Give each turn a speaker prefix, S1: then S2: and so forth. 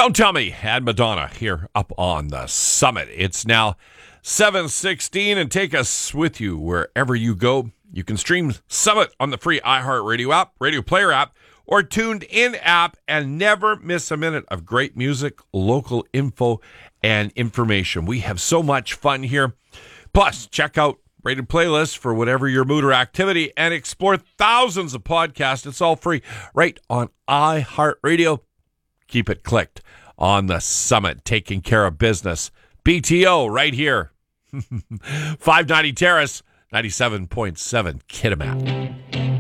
S1: Don't Tell Me and Madonna here up on the summit. It's now 7:16, and take us with you wherever you go. You can stream Summit on the free iHeartRadio app, Radio Player app, or Tuned In app, and never miss a minute of great music, local info, and information. We have so much fun here. Plus, check out rated playlists for whatever your mood or activity, and explore thousands of podcasts. It's all free right on iHeartRadio. Keep it clicked on the summit, taking care of business. BTO right here. 590 Terrace, 97.7 Kitimat.